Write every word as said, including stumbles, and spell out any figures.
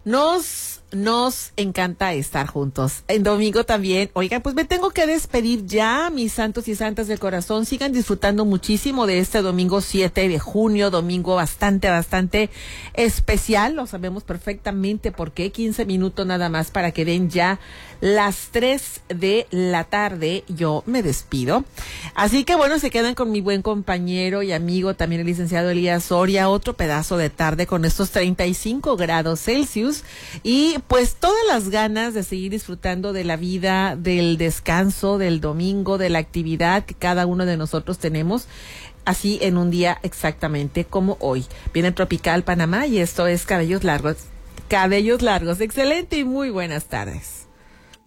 Nos, nos encanta estar juntos. En domingo también. Oigan, pues me tengo que despedir ya, mis santos y santas del corazón. Sigan disfrutando muchísimo de este domingo siete de junio, domingo bastante, bastante especial. Lo sabemos perfectamente por qué. quince minutos nada más para que den ya las tres de la tarde. Yo me despido. Así que bueno, se quedan con mi buen compañero y amigo, también el licenciado Elías Soria. Otro pedazo de tarde con estos treinta y cinco grados Celsius. Y pues todas las ganas de seguir disfrutando de la vida, del descanso, del domingo, de la actividad que cada uno de nosotros tenemos, así en un día exactamente como hoy. Viene Tropical Panamá y esto es Cabellos Largos. Cabellos Largos. Excelente y muy buenas tardes.